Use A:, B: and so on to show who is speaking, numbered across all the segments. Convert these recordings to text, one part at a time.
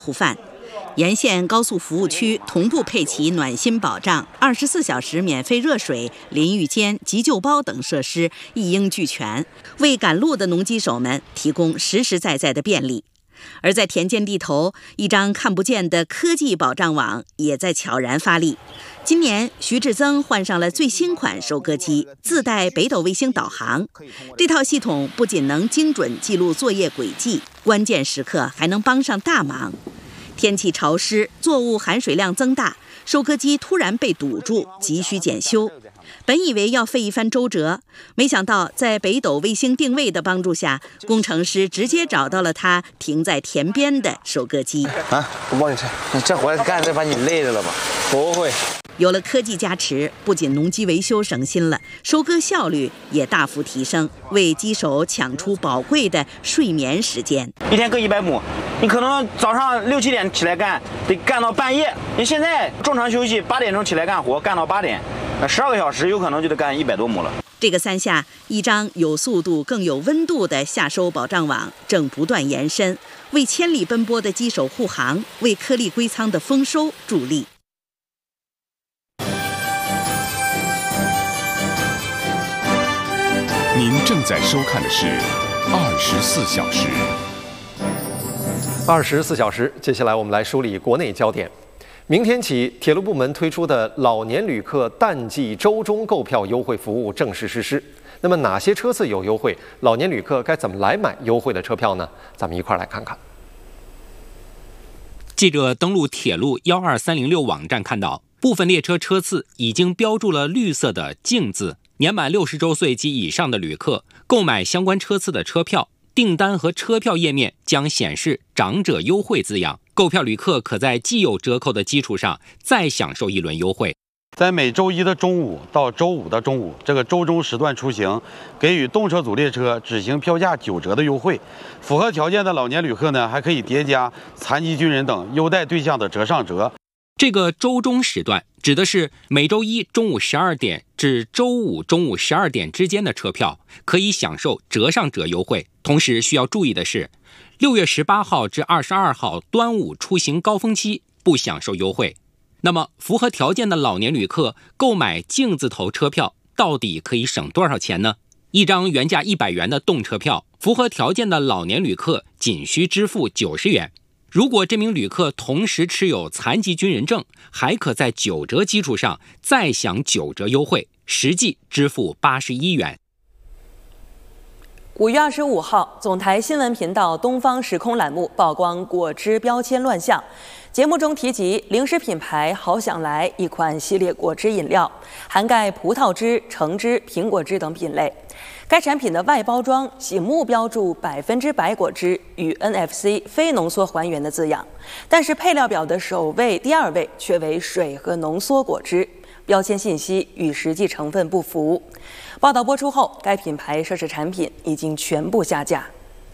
A: 护范。沿线高速服务区同步配齐暖心保障、24小时免费热水、淋浴间、急救包等设施，一应俱全，为赶路的农机手们提供实实在在的便利。而在田间地头，一张看不见的科技保障网也在悄然发力。今年，徐志增换上了最新款收割机，自带北斗卫星导航。这套系统不仅能精准记录作业轨迹，关键时刻还能帮上大忙。天气潮湿，作物含水量增大，收割机突然被堵住，急需检修。本以为要费一番周折，没想到在北斗卫星定位的帮助下，工程师直接找到了他停在田边的收割机。
B: 我帮你拆，这活干这把你累着了吧？不会。
A: 有了科技加持，不仅农机维修省心了，收割效率也大幅提升，为机手抢出宝贵的睡眠时间。
C: 一天割100亩，你可能早上6、7点起来干，得干到半夜。你现在正常休息，8点钟起来干活，干到8点，12个小时，有可能就得干100多亩了。
A: 这个3下，一张有速度更有温度的夏收保障网正不断延伸，为千里奔波的机手护航，为颗粒归仓的丰收助力。
D: 您正在收看的是24小时。
E: 24小时，接下来我们来梳理国内焦点。明天起，铁路部门推出的老年旅客淡季周中购票优惠服务正式实施。那么哪些车次有优惠？老年旅客该怎么来买优惠的车票呢？咱们一块儿来看看。
F: 记者登录铁路12306网站看到，部分列车车次已经标注了绿色的净字。年满60周岁及以上的旅客购买相关车次的车票，订单和车票页面将显示长者优惠字样。购票旅客可在既有折扣的基础上再享受一轮优惠。
G: 在每周一的中午到周五的中午，这个周中时段出行，给予动车组列车只行票价9折的优惠。符合条件的老年旅客呢，还可以叠加残疾军人等优待对象的折上折。
F: 这个周中时段指的是每周一中午12点至周五中午12点之间的车票，可以享受折上折优惠。同时需要注意的是，6月18号至22号端午出行高峰期不享受优惠。那么符合条件的老年旅客购买净字头车票到底可以省多少钱呢？一张原价100元的动车票，符合条件的老年旅客仅需支付90元。如果这名旅客同时持有残疾军人证，还可在9折基础上再享9折优惠，实际支付81元。
H: 5月25号，总台新闻频道《东方时空》栏目曝光果汁标签乱象。节目中提及零食品牌好想来一款系列果汁饮料，涵盖葡萄汁、橙汁、苹果汁等品类。该产品的外包装醒目标注100%果汁与 NFC 非浓缩还原的字样，但是配料表的首位、第2位却为水和浓缩果汁，标签信息与实际成分不符。报道播出后，该品牌涉事产品已经全部下架。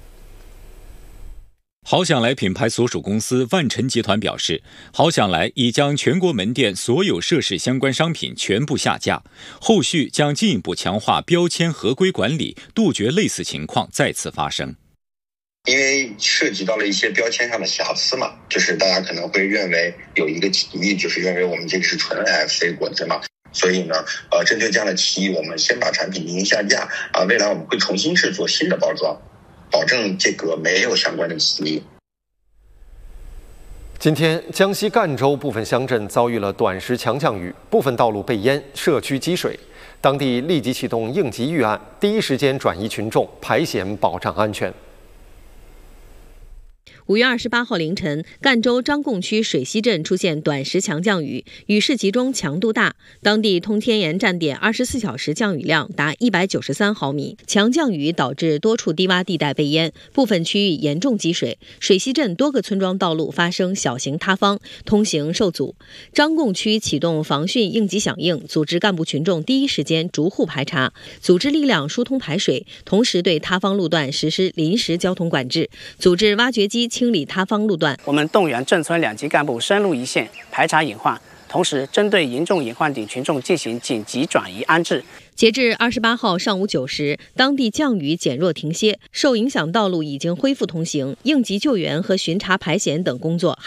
I: 好想来品牌所属公司万晨集团表示，好想来已将全国门店所有涉事相关商品全部下架，后续将进一步强化标签合规管理，杜绝类似情况再次发生。
J: 因为涉及到了一些标签上的瑕疵嘛，就是大家可能会认为有一个提议，就是认为我们这个是纯 FC 果汁嘛，所以呢，针对这样的提议，我们先把产品进行下架未来我们会重新制作新的包装，保证这个没有相关的歧义。
E: 今天，江西赣州部分乡镇遭遇了短时强降雨，部分道路被淹，社区积水。当地立即启动应急预案，第一时间转移群众，排险保障安全。
K: 5月28号凌晨，赣州张贡区水西镇出现短时强降雨，雨势集中，强度大。当地通天岩站点24小时降雨量达193毫米。强降雨导致多处低洼地带被淹，部分区域严重积水。水西镇多个村庄道路发生小型塌方，通行受阻。张贡区启动防汛应急响应，组织干部群众第一时间逐户排查，组织力量疏通排水，同时对塌方路段实施临时交通管制，组织挖掘机清理塌方路段。
L: 我们动员镇村2级干部深入一线排查隐患， 同时针对严重隐患等群众进行紧急转移安置。
K: 截至28号上午9时，当地降雨减弱停歇，受影响道路已经恢复通行，应急救援和巡查排险等工作